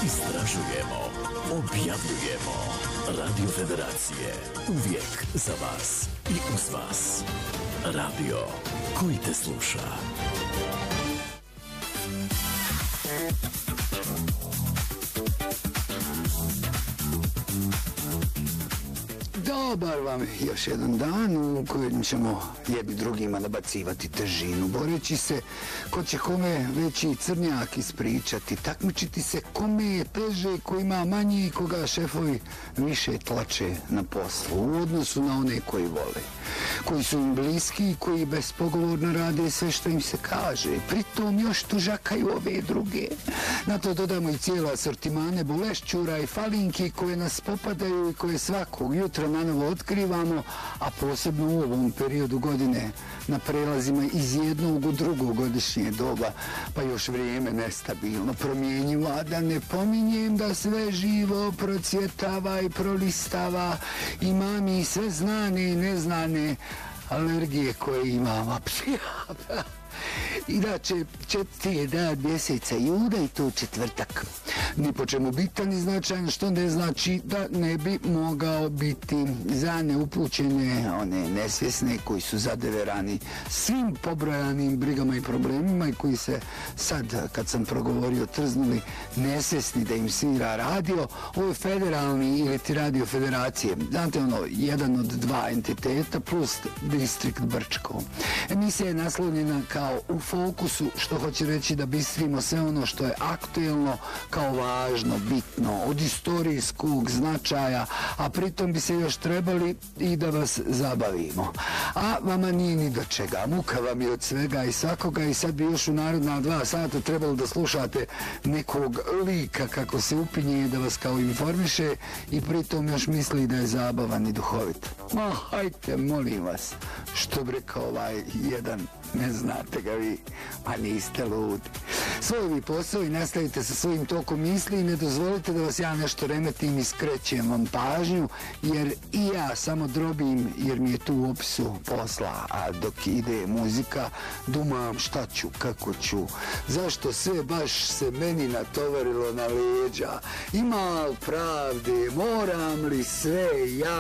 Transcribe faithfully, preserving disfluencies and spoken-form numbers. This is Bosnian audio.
Istražujemo, objavljujemo. Radio Federacije, uvijek za vas i uz vas. Radio koji te sluša. Dobar vam još jedan dan u kojem ćemo jedni drugima nabacivati težinu, boreći se ko će kome veći crnjak ispričati, takmičiti se kome je teže, ko ima manje i koga šefovi više tlače na poslu u odnosu na one koji vole, koji su im bliski i koji bespogovorno rade sve što im se kaže, pritom još tužakaju ove druge. Na to dodamo i cijelo asortimane bolešćura i falinki koje nas popadaju i koje svakog jutra nanovo otkrivamo, a posebno u ovom periodu godine na prelazima iz jednog u drugo godišnje doba, pa još vrijeme nestabilno, promjenjivo, a da ne pominjem da sve živo procvjetava i prolistava, imam i sve znane i neznane alergije koje imam. Inače, četvrti je dan mjeseca Juna i to četvrtak. Ni po čemu bitan i značajan, što ne znači da ne bi mogao biti za neupućene, one nesvjesne koji su zadeverani svim pobrojanim brigama i problemima i koji se sad, kad sam progovorio, trznuli nesvjesni da im svira radio. Ovo je federalni ili ti Radio Federacije. Znate ono, jedan od dva entiteta plus Distrikt Brčko. Emisija je naslovljena kao U fokusu, što hoće reći da bistrimo sve ono što je aktuelno kao važno, bitno, od istorijskog značaja, a pritom bi se još trebali i da vas zabavimo. A vama nije ni do čega, muka vam je od svega i svakoga i sad bi još u naredna dva sata trebalo da slušate nekog lika kako se upinje da vas kao informiše i pritom još misli da je zabavan i duhovit. Ma, hajte, molim vas, što bi rekao ovaj jedan, ne znate ga vi, a niste ludi. Svoj vi posao i nastavite sa svojim tokom misli i ne dozvolite da vas ja nešto remetim i skrećem vam pažnju, jer i ja samo drobim, jer mi je tu u opisu posla, a dok ide muzika, dumam šta ću, kako ću, zašto sve baš se meni natovarilo na leđa, ima pravde, moram li sve ja